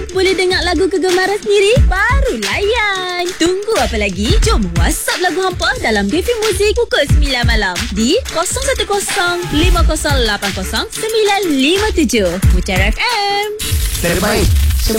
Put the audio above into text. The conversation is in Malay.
Boleh dengar lagu kegemaran sendiri? Baru layan. Tunggu apa lagi? Jom WhatsApp lagu hampa dalam Devi Muzik pukul 9 malam di 010-5080-957. Mutiara FM. Terbaik.